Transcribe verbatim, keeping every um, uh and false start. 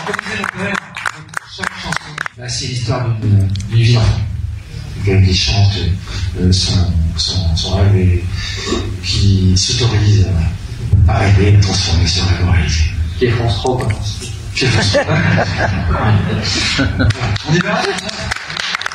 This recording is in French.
Relisez le poème, chaque chanson. Bah, c'est l'histoire d'une vie d'enfant. Quelqu'un qui chante euh, son, son, son rêve et qui s'autorise à, à rêver, à transformer ce rêve en réalité. Qui est France trois, pas France. Qui est France trois. On y va.